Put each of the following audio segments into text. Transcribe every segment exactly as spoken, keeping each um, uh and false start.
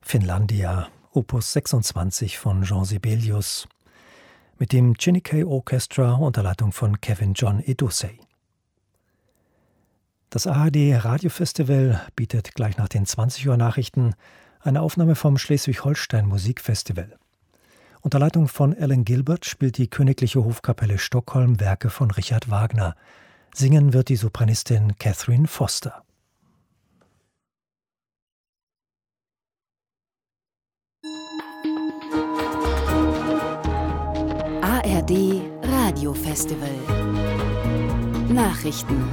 Finlandia, Opus sechsundzwanzig von Jean Sibelius, mit dem Chiniquet Orchestra unter Leitung von Kevin John Edusei. Das A R D-Radiofestival bietet gleich nach den zwanzig Uhr Nachrichten eine Aufnahme vom Schleswig-Holstein Musikfestival. Unter Leitung von Alan Gilbert spielt die Königliche Hofkapelle Stockholm Werke von Richard Wagner. Singen wird die Sopranistin Catherine Foster. A R D Radiofestival Nachrichten.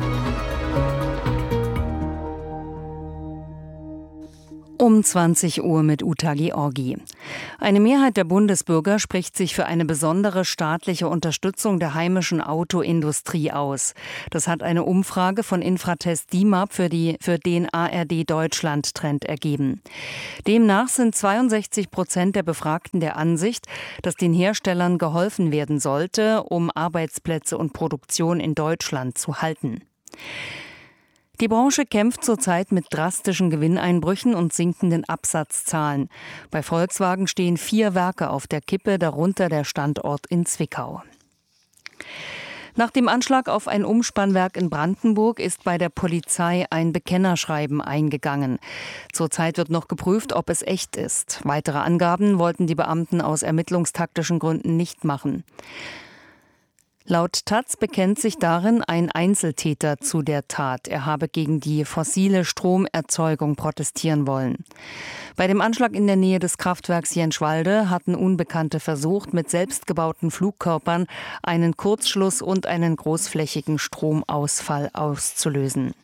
Um zwanzig Uhr mit Uta Georgi. Eine Mehrheit der Bundesbürger spricht sich für eine besondere staatliche Unterstützung der heimischen Autoindustrie aus. Das hat eine Umfrage von Infratest D I M A P für, die, für den A R D Deutschland Trend ergeben. Demnach sind zweiundsechzig Prozent der Befragten der Ansicht, dass den Herstellern geholfen werden sollte, um Arbeitsplätze und Produktion in Deutschland zu halten. Die Branche kämpft zurzeit mit drastischen Gewinneinbrüchen und sinkenden Absatzzahlen. Bei Volkswagen stehen vier Werke auf der Kippe, darunter der Standort in Zwickau. Nach dem Anschlag auf ein Umspannwerk in Brandenburg ist bei der Polizei ein Bekennerschreiben eingegangen. Zurzeit wird noch geprüft, ob es echt ist. Weitere Angaben wollten die Beamten aus ermittlungstaktischen Gründen nicht machen. Laut Taz bekennt sich darin ein Einzeltäter zu der Tat. Er habe gegen die fossile Stromerzeugung protestieren wollen. Bei dem Anschlag in der Nähe des Kraftwerks Jenschwalde hatten Unbekannte versucht, mit selbstgebauten Flugkörpern einen Kurzschluss und einen großflächigen Stromausfall auszulösen.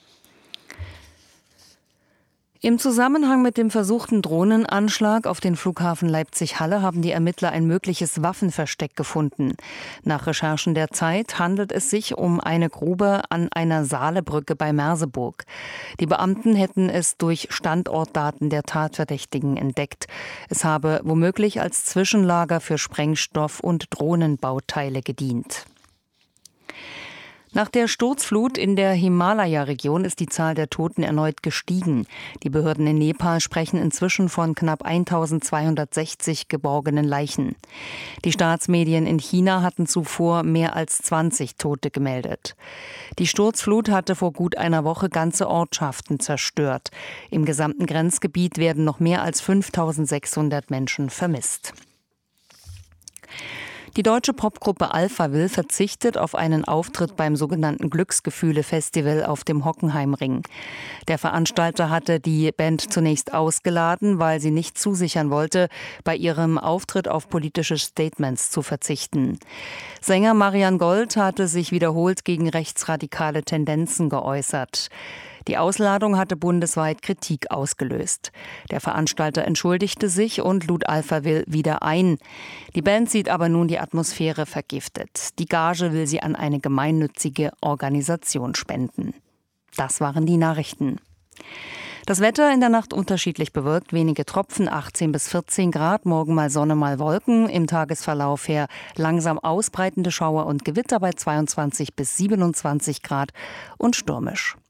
Im Zusammenhang mit dem versuchten Drohnenanschlag auf den Flughafen Leipzig-Halle haben die Ermittler ein mögliches Waffenversteck gefunden. Nach Recherchen der Zeit handelt es sich um eine Grube an einer Saalebrücke bei Merseburg. Die Beamten hätten es durch Standortdaten der Tatverdächtigen entdeckt. Es habe womöglich als Zwischenlager für Sprengstoff und Drohnenbauteile gedient. Nach der Sturzflut in der Himalaya-Region ist die Zahl der Toten erneut gestiegen. Die Behörden in Nepal sprechen inzwischen von knapp eintausendzweihundertsechzig geborgenen Leichen. Die Staatsmedien in China hatten zuvor mehr als zwanzig Tote gemeldet. Die Sturzflut hatte vor gut einer Woche ganze Ortschaften zerstört. Im gesamten Grenzgebiet werden noch mehr als fünftausendsechshundert Menschen vermisst. Die deutsche Popgruppe Alphaville verzichtet auf einen Auftritt beim sogenannten Glücksgefühle-Festival auf dem Hockenheimring. Der Veranstalter hatte die Band zunächst ausgeladen, weil sie nicht zusichern wollte, bei ihrem Auftritt auf politische Statements zu verzichten. Sänger Marian Gold hatte sich wiederholt gegen rechtsradikale Tendenzen geäußert. Die Ausladung hatte bundesweit Kritik ausgelöst. Der Veranstalter entschuldigte sich und lud Alphaville wieder ein. Die Band sieht aber nun die Atmosphäre vergiftet. Die Gage will sie an eine gemeinnützige Organisation spenden. Das waren die Nachrichten. Das Wetter in der Nacht unterschiedlich bewölkt, wenige Tropfen, achtzehn bis vierzehn Grad, morgen mal Sonne, mal Wolken, im Tagesverlauf her langsam ausbreitende Schauer und Gewitter bei zweiundzwanzig bis siebenundzwanzig Grad und stürmisch.